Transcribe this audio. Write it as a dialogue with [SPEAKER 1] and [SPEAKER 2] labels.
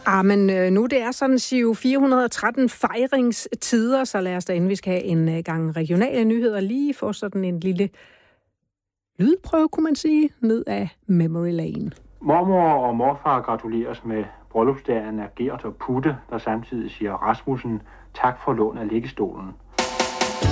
[SPEAKER 1] Men nu det er sådan Giro 413 fejringstider, så lad os da inden vi skal have en gang regionale nyheder lige få sådan en lille lydprøve, kunne man sige, ned af memory lane.
[SPEAKER 2] Mormor og morfar gratuleres med bryllupsdagen af Gert og Putte, der samtidig siger Rasmussen tak for lån af liggestolen.